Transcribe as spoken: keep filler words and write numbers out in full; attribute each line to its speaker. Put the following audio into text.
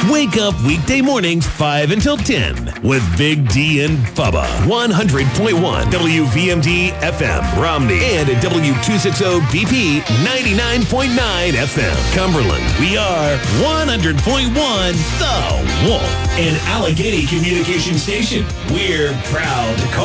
Speaker 1: Wake up weekday mornings five until ten with Big D and Bubba. one hundred point one W V M D F M, Romney, and at W two sixty B P ninety-nine point nine F M, Cumberland. We are one hundred point one The Wolf, an Allegheny communication station. We're proud to call